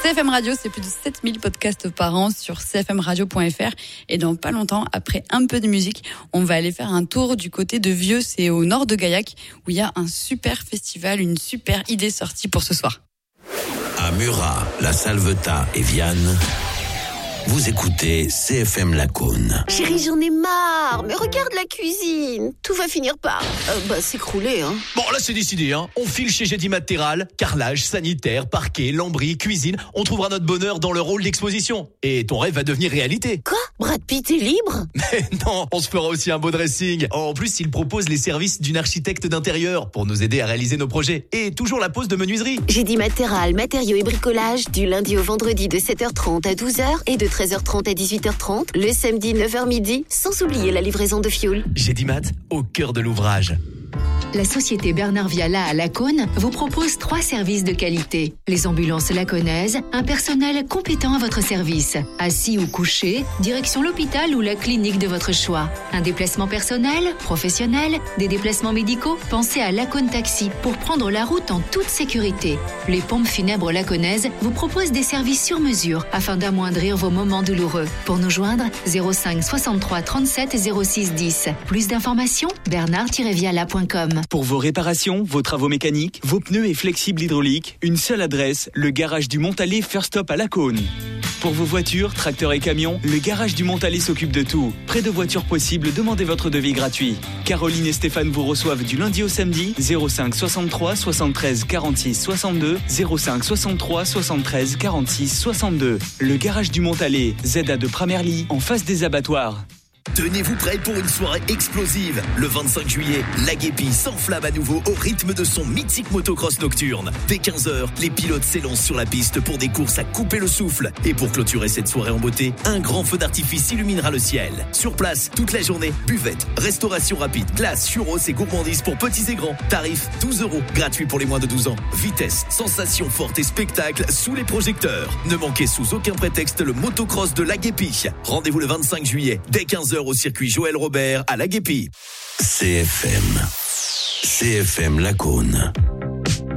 CFM Radio, c'est plus de 7000 podcasts par an sur cfmradio.fr. Et dans pas longtemps, après un peu de musique, on va aller faire un tour du côté de Vieux, c'est au nord de Gaillac, où il y a un super festival, une super idée sortie pour ce soir. À Murat, La Salvetat et Vianne, vous écoutez CFM Lacaune. Chérie, j'en ai marre. Mais regarde la cuisine. Tout va finir par s'écrouler, hein. Bon, là, c'est décidé, hein. On file chez Gédi Matéral. Carrelage, sanitaire, parquet, lambris, cuisine. On trouvera notre bonheur dans le rôle d'exposition. Et ton rêve va devenir réalité. Quoi ? Brad Pitt est libre ? Mais non, on se fera aussi un beau dressing. En plus, il propose les services d'une architecte d'intérieur pour nous aider à réaliser nos projets. Et toujours la pose de menuiserie. Gédi Matéral, matériaux et bricolage, du lundi au vendredi de 7h30 à 12h et de 13h30 à 18h30, le samedi 9h midi, sans oublier la livraison de fioul. Gédi Mat, au cœur de l'ouvrage. La société Bernard Viala à Lacaune vous propose 3 services de qualité. Les ambulances lacaunaises, un personnel compétent à votre service. Assis ou couché, direction l'hôpital ou la clinique de votre choix. Un déplacement personnel, professionnel, des déplacements médicaux, pensez à Lacaune Taxi pour prendre la route en toute sécurité. Les pompes funèbres lacaunaises vous proposent des services sur mesure afin d'amoindrir vos moments douloureux. Pour nous joindre, 05 63 37 06 10. Plus d'informations, bernard-viala.com. Pour vos réparations, vos travaux mécaniques, vos pneus et flexibles hydrauliques, une seule adresse, le garage du Montalet First Stop à Lacaune. Pour vos voitures, tracteurs et camions, le garage du Montalet s'occupe de tout. Près de voitures possibles, demandez votre devis gratuit. Caroline et Stéphane vous reçoivent du lundi au samedi, 05 63 73 46 62, 05 63 73 46 62. Le garage du Montalet, ZA de Pramerly, en face des abattoirs. Tenez-vous prêts pour une soirée explosive. Le 25 juillet, la Guépie s'enflamme à nouveau au rythme de son mythique motocross nocturne. Dès 15h, les pilotes s'élancent sur la piste pour des courses à couper le souffle. Et pour clôturer cette soirée en beauté, un grand feu d'artifice illuminera le ciel. Sur place, toute la journée, buvette, restauration rapide, glace, churros et gourmandises pour petits et grands. Tarif 12 €, gratuit pour les moins de 12 ans. Vitesse, sensations fortes et spectacles sous les projecteurs. Ne manquez sous aucun prétexte le motocross de la Guépie. Rendez-vous le 25 juillet, dès 15h au circuit Joël Robert à la Guépie. CFM Lacaune.